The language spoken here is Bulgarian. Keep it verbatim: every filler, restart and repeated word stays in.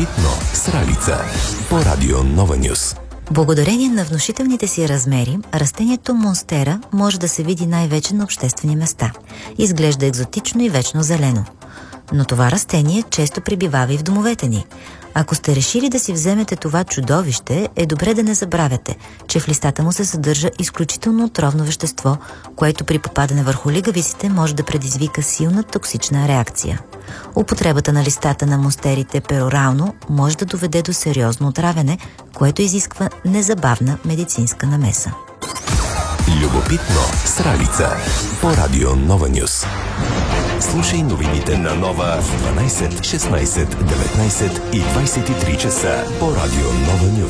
Любопитно с Ралица по Радио Нова Нюс. Благодарение на внушителните си размери, растението монстера може да се види най-вече на обществени места. Изглежда екзотично и вечно зелено. Но това растение често пребивава и в домовете ни. Ако сте решили да си вземете това чудовище, е добре да не забравяте, че в листата му се съдържа изключително отровно вещество, което при попадане върху лигавиците може да предизвика силна токсична реакция. Употребата на листата на монстерите перорално може да доведе до сериозно отравяне, което изисква незабавна медицинска намеса. Любопитно с Ралица по Радио Нова Нюс. Слушай новините на Нова в дванайсет, шестнайсет, деветнайсет и двайсет и три часа по Радио Нова Нюс.